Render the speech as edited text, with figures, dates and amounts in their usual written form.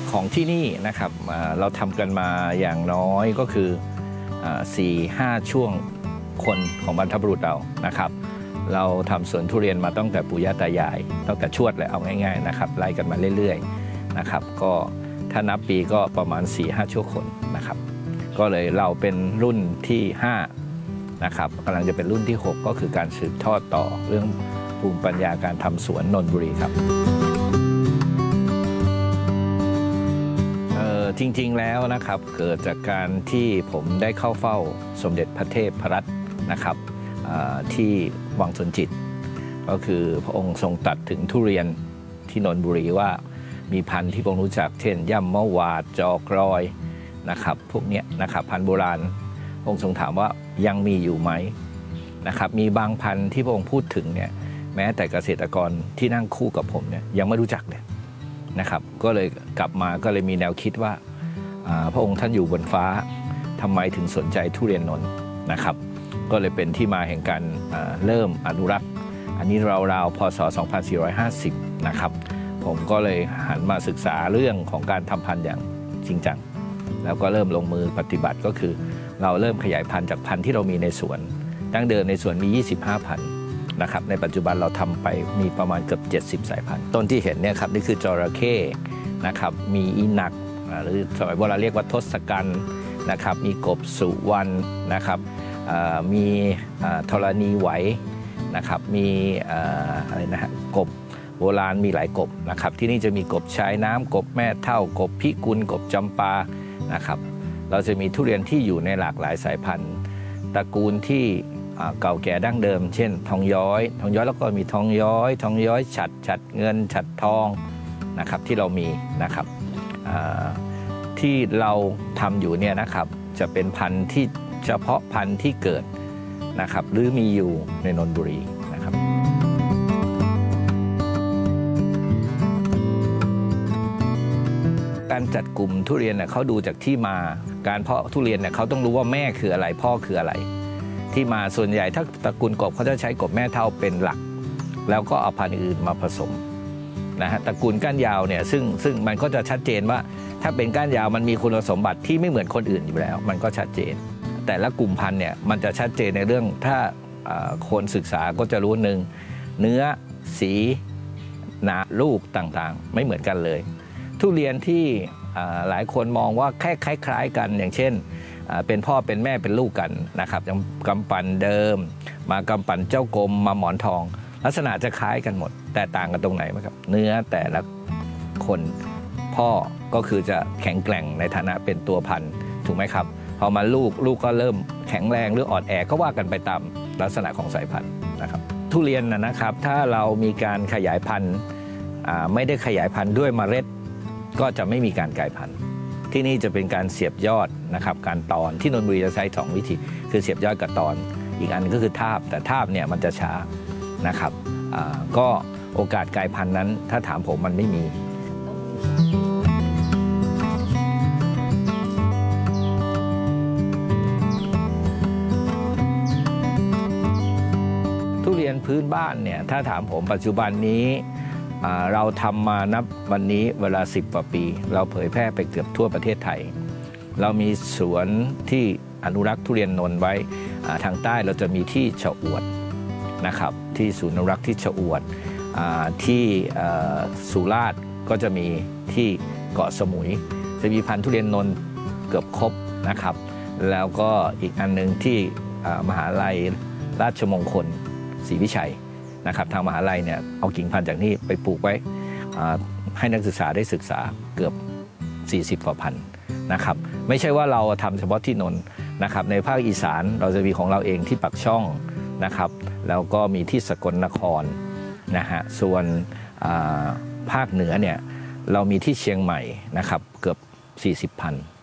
ของที่นี่นะครับเราทำกันมาอย่างน้อยก็คือ 4-5 ช่วงคนของบรรพบุรุษเรานะครับเราทำสวนทุเรียนมาตั้งแต่ปู่ย่าตายายตั้งแต่ชวดเลยเอาง่ายๆนะครับไล่กันมาเรื่อยๆนะครับก็ถ้านับปีก็ประมาณ 4-5 ชั่วคนนะครับก็เลยเราเป็นรุ่นที่5นะครับกำลังจะเป็นรุ่นที่ 6ก็คือการสืบทอดต่อเรื่องภูมิปัญญาการทำสวนนนทบุรีครับจริงๆแล้วนะครับเกิดจากการที่ผมได้เข้าเฝ้าสมเด็จพระเทพรัตน์นะครับที่วังสนจิตก็คือพระองค์ทรงตรัสถึงทุเรียนที่นนทบุรีว่ามีพันธุ์ที่ผมรู้จักเช่นย่ำมะหวาดจอกรอยนะครับพวกนี้นะครับพันธุ์โบราณพระองค์ทรงถามว่ายังมีอยู่ไหมนะครับมีบางพันธุ์ที่พระองค์พูดถึงเนี่ยแม้แต่เกษตรกรที่นั่งคู่กับผมเนี่ยยังไม่รู้จักเลยนะครับก็เลยกลับมาก็เลยมีแนวคิดว่าพระองค์ท่านอยู่บนฟ้าทำไมถึงสนใจทุเรียนนนท์นะครับก็เลยเป็นที่มาแห่งการเริ่มอนุรักษ์อันนี้ราวๆพศ 2450 นะครับผมก็เลยหันมาศึกษาเรื่องของการทำพันธุ์อย่างจริงจังแล้วก็เริ่มลงมือปฏิบัติก็คือเราเริ่มขยายพันธุ์จากพันธุ์ที่เรามีในสวนดั้งเดิมในสวนมี 25 พันธุ์นะครับในปัจจุบันเราทำไปมีประมาณเกือบ70 สายพันธุ์ต้นที่เห็นเนี่ยครับนี่คือจระเข้นะครับมีอีหนักหรือสมัยโบราณเรียกว่าทศกัณฐ์นะครับมีกบสุวรรณนะครับมีธรณีไหวนะครับมีอะไรนะฮะกบโบราณมีหลายกบนะครับที่นี่จะมีกบชายน้ำกบแม่เท่ากบพิกุลกบจำปานะครับเราจะมีทุเรียนที่อยู่ในหลากหลายสายพันธุ์ตระกูลที่เก่าแก่ดั้งเดิมเช่นทองย้อยแล้วก็มีทองย้อยฉัดเงินฉัดทองนะครับที่เรามีนะครับที่เราทำอยู่เนี่ยนะครับจะเป็นพันธุ์ที่เฉพาะพันธุ์ที่เกิดนะครับหรือมีอยู่ในนนทบุรีนะครับการจัดกลุ่มทุเรียนเขาดูจากที่มาการเพาะทุเรียนเขาต้องรู้ว่าแม่คืออะไรพ่อคืออะไรที่มาส่วนใหญ่ถ้าตระกูลกบเขาจะใช้กบแม่เท่าเป็นหลักแล้วก็เอาพันธุ์อื่นมาผสมนะฮะตระกูลก้านยาวเนี่ยซึ่งมันก็จะชัดเจนว่าถ้าเป็นก้านยาวมันมีคุณสมบัติที่ไม่เหมือนคนอื่นอยู่แล้วมันก็ชัดเจนแต่ละกลุ่มพันธุ์เนี่ยมันจะชัดเจนในเรื่องถ้าคนศึกษาก็จะรู้หนึ่งเนื้อสีหนาลูกต่างๆไม่เหมือนกันเลยทุเรียนที่หลายคนมองว่าแค่คล้ายๆกันอย่างเช่นเป็นพ่อเป็นแม่เป็นลูกกันนะครับกำปั่นเดิมมากำปั่นเจ้ากรมมาหมอนทองลักษณะจะคล้ายกันหมดแต่ต่างกันตรงไหนไหมครับเนื้อแต่ละคนพ่อก็คือจะแข็งแกร่งในฐานะเป็นตัวพันธุ์ถูกไหมครับพอมาลูกก็เริ่มแข็งแรงหรืออ่อนแอก็ว่ากันไปตามลักษณะของสายพันธุ์นะครับทุเรียนนะครับถ้าเรามีการขยายพันธุ์ไม่ได้ขยายพันธุ์ด้วยเมล็ดก็จะไม่มีการกลายพันธุ์ที่นี่จะเป็นการเสียบยอดนะครับการตอนที่นนทบุรีจะใช้2 วิธีคือเสียบยอดกับตอนอีกอันก็คือทาบแต่ทาบเนี่ยมันจะช้านะครับก็โอกาสกลายพันธุ์นั้นถ้าถามผมมันไม่มีทุเรียนพื้นบ้านเนี่ยถ้าถามผมปัจจุบันนี้เราทำมานับวันนี้เวลา10 กว่าปีเราเผยแพร่ไปเกือบทั่วประเทศไทยเรามีสวนที่อนุรักษ์ทุเรียนนนท์ไว้ทางใต้เราจะมีที่ชะอวดนะครับที่ศูนย์อนุรักษ์ที่ชะอวดที่สุราษฎร์ก็จะมีที่เกาะสมุยจะมีพันธุ์ทุเรียนนนท์เกือบครบนะครับแล้วก็อีกอันนึงที่มหาลัยราชมงคลศรีวิชัยนะครับทางมหาลัยเนี่ยเอากิ่งพันธุ์จากนี่ไปปลูกไว้ให้นักศึกษาได้ศึกษาเกือบ40 กว่าพันธุ์นะครับไม่ใช่ว่าเราทำเฉพาะที่นนท์นะครับในภาคอีสานเราจะมีของเราเองที่ปักช่องนะครับแล้วก็มีที่สกลนครนะฮะส่วนภาคเหนือเนี่ยเรามีที่เชียงใหม่นะครับเกือบ40 พันธุ์